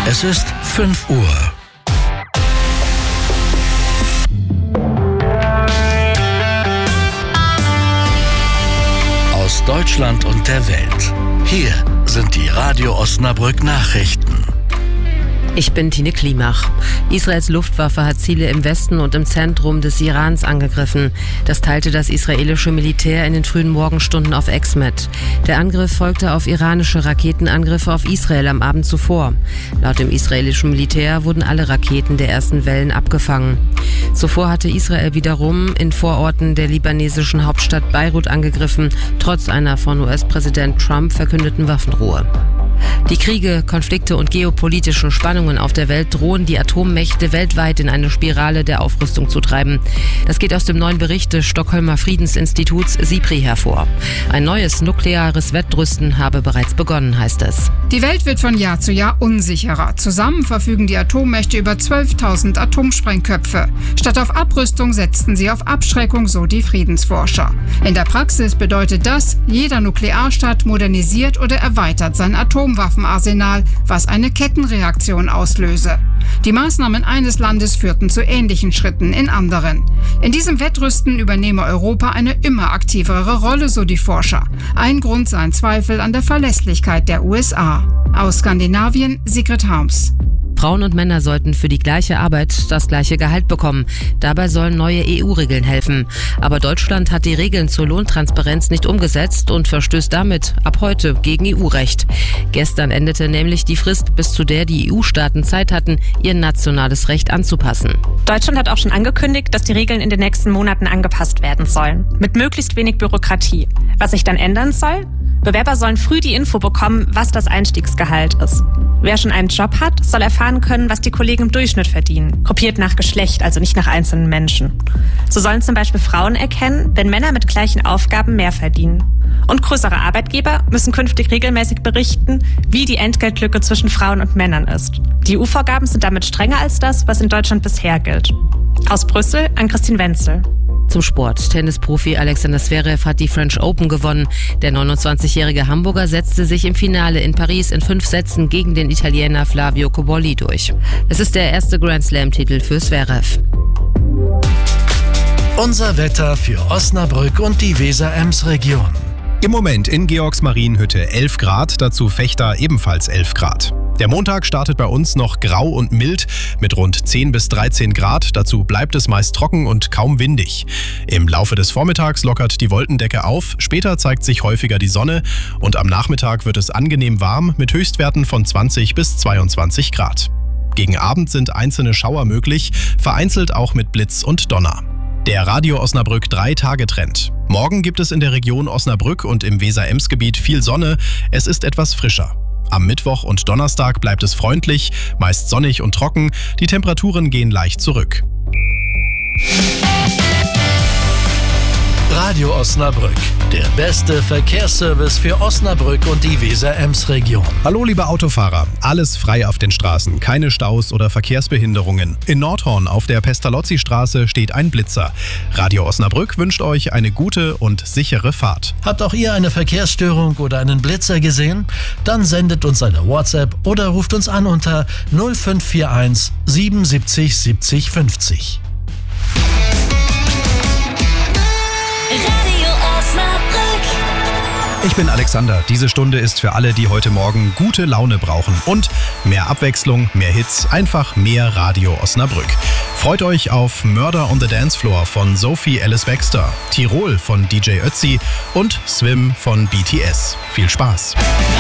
Es ist 5 Uhr. Aus Deutschland und der Welt. Hier sind die Radio Osnabrück Nachrichten. Ich bin Tine Klimach. Israels Luftwaffe hat Ziele im Westen und im Zentrum des Irans angegriffen. Das teilte das israelische Militär in den frühen Morgenstunden auf X mit. Der Angriff folgte auf iranische Raketenangriffe auf Israel am Abend zuvor. Laut dem israelischen Militär wurden alle Raketen der ersten Wellen abgefangen. Zuvor hatte Israel wiederum in Vororten der libanesischen Hauptstadt Beirut angegriffen, trotz einer von US-Präsident Trump verkündeten Waffenruhe. Die Kriege, Konflikte und geopolitischen Spannungen auf der Welt drohen die Atommächte weltweit in eine Spirale der Aufrüstung zu treiben. Das geht aus dem neuen Bericht des Stockholmer Friedensinstituts SIPRI hervor. Ein neues nukleares Wettrüsten habe bereits begonnen, heißt es. Die Welt wird von Jahr zu Jahr unsicherer. Zusammen verfügen die Atommächte über 12.000 Atomsprengköpfe. Statt auf Abrüstung setzten sie auf Abschreckung, so die Friedensforscher. In der Praxis bedeutet das, jeder Nuklearstaat modernisiert oder erweitert sein Atomwaffenarsenal, was eine Kettenreaktion auslöse. Die Maßnahmen eines Landes führten zu ähnlichen Schritten in anderen. In diesem Wettrüsten übernehme Europa eine immer aktivere Rolle, so die Forscher. Ein Grund seien Zweifel an der Verlässlichkeit der USA. Aus Skandinavien, Sigrid Harms. Frauen und Männer sollten für die gleiche Arbeit das gleiche Gehalt bekommen. Dabei sollen neue EU-Regeln helfen. Aber Deutschland hat die Regeln zur Lohntransparenz nicht umgesetzt und verstößt damit ab heute gegen EU-Recht. Gestern endete nämlich die Frist, bis zu der die EU-Staaten Zeit hatten, ihr nationales Recht anzupassen. Deutschland hat auch schon angekündigt, dass die Regeln in den nächsten Monaten angepasst werden sollen. Mit möglichst wenig Bürokratie. Was sich dann ändern soll? Bewerber sollen früh die Info bekommen, was das Einstiegsgehalt ist. Wer schon einen Job hat, soll erfahren können, was die Kollegen im Durchschnitt verdienen. Gruppiert nach Geschlecht, also nicht nach einzelnen Menschen. So sollen zum Beispiel Frauen erkennen, wenn Männer mit gleichen Aufgaben mehr verdienen. Und größere Arbeitgeber müssen künftig regelmäßig berichten, wie die Entgeltlücke zwischen Frauen und Männern ist. Die EU-Vorgaben sind damit strenger als das, was in Deutschland bisher gilt. Aus Brüssel an Christine Wenzel. Zum Sport. Tennisprofi Alexander Zverev hat die French Open gewonnen. Der 29-jährige Hamburger setzte sich im Finale in Paris in 5 Sätzen gegen den Italiener Flavio Cobolli durch. Es ist der erste Grand Slam-Titel für Zverev. Unser Wetter für Osnabrück und die Weser-Ems-Region. Im Moment in Georgsmarienhütte 11 Grad, dazu Vechta ebenfalls 11 Grad. Der Montag startet bei uns noch grau und mild mit rund 10 bis 13 Grad. Dazu bleibt es meist trocken und kaum windig. Im Laufe des Vormittags lockert die Wolkendecke auf, später zeigt sich häufiger die Sonne und am Nachmittag wird es angenehm warm mit Höchstwerten von 20 bis 22 Grad. Gegen Abend sind einzelne Schauer möglich, vereinzelt auch mit Blitz und Donner. Der Radio Osnabrück 3-Tage-Trend. Morgen gibt es in der Region Osnabrück und im Weser-Ems-Gebiet viel Sonne. Es ist etwas frischer. Am Mittwoch und Donnerstag bleibt es freundlich, meist sonnig und trocken. Die Temperaturen gehen leicht zurück. Radio Osnabrück, der beste Verkehrsservice für Osnabrück und die Weser-Ems-Region. Hallo liebe Autofahrer, alles frei auf den Straßen, keine Staus oder Verkehrsbehinderungen. In Nordhorn auf der Pestalozzi-Straße steht ein Blitzer. Radio Osnabrück wünscht euch eine gute und sichere Fahrt. Habt auch ihr eine Verkehrsstörung oder einen Blitzer gesehen? Dann sendet uns eine WhatsApp oder ruft uns an unter 0541 77 70 50. Ich bin Alexander. Diese Stunde ist für alle, die heute Morgen gute Laune brauchen. Und mehr Abwechslung, mehr Hits, einfach mehr Radio Osnabrück. Freut euch auf Murder on the Dance Floor von Sophie Alice Baxter, Tirol von DJ Ötzi und Swim von BTS. Viel Spaß!